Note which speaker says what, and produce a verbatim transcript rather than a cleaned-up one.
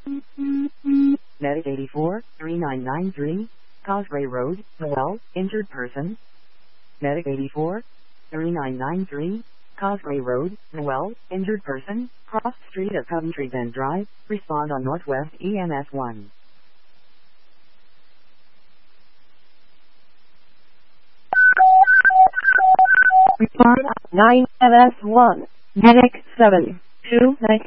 Speaker 1: Medic eighty-four, three nine nine three, Causeway Road, Noel, injured person. Medic eighty-four, three nine nine three, Causeway Road, Noel, injured person, cross street at Coventry Bend Drive, respond on Northwest E M S one.
Speaker 2: Respond nine M S one, Medic seven two nine.